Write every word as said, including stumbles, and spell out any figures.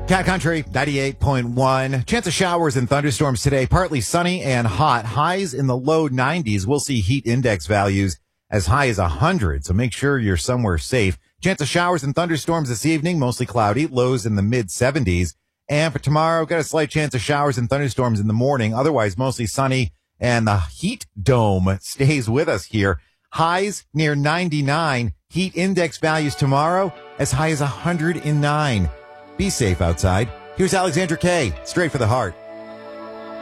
Cat Country, ninety-eight point one. Chance of showers and thunderstorms today. Partly sunny and hot. Highs in the low nineties. We'll see heat index values as high as one hundred, so make sure you're somewhere safe. Chance of showers and thunderstorms this evening. Mostly cloudy. Lows in the mid seventies. And for tomorrow, got a slight chance of showers and thunderstorms in the morning. Otherwise, mostly sunny. And the heat dome stays with us here. Highs near ninety-nine. Heat index values tomorrow as high as one hundred nine. Be safe outside. Here's Alexandra Kay, straight for the heart.